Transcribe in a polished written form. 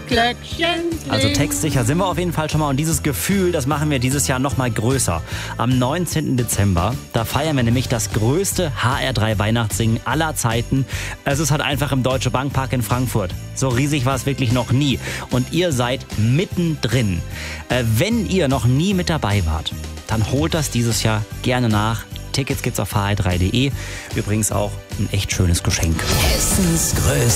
Glöckchen klingt. Also textsicher sind wir auf jeden Fall schon mal. Und dieses Gefühl, das machen wir dieses Jahr noch mal größer. Am 19. Dezember, da feiern wir nämlich das größte HR3 Weihnachtssingen aller Zeiten. Es ist halt einfach im Deutsche Bankpark in Frankfurt. So riesig war es wirklich noch nie. Und ihr seid mittendrin. Wenn ihr noch nie mit dabei wart, dann holt das dieses Jahr gerne nach. Tickets gibt's auf hr3.de. Übrigens auch ein echt schönes Geschenk. Hessens größte